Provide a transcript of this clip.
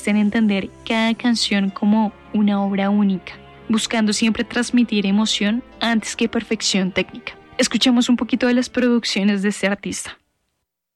consiste en entender cada canción como una obra única, buscando siempre transmitir emoción antes que perfección técnica. Escuchemos un poquito de las producciones de este artista.